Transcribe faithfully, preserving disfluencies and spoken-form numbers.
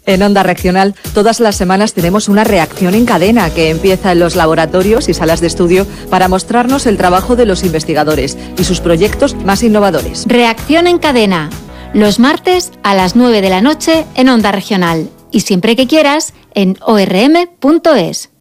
En Onda Regional, todas las semanas tenemos una reacción en cadena que empieza en los laboratorios y salas de estudio para mostrarnos el trabajo de los investigadores y sus proyectos más innovadores. Reacción en cadena, los martes a las nueve de la noche en Onda Regional y siempre que quieras en o r m punto es.